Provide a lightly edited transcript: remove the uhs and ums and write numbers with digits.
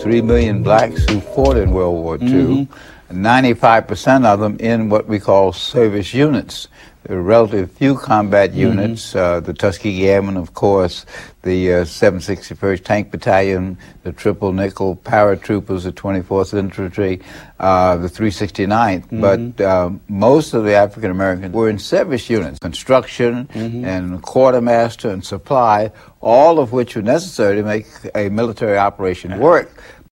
3 million blacks who fought in World War II. 95% of them in what we call service units. There are relatively few combat units, the Tuskegee Airmen, of course, the 761st Tank Battalion, the Triple Nickel Paratroopers, the 24th Infantry, the 369th. But most of the African Americans were in service units, construction and quartermaster and supply, all of which were necessary to make a military operation work.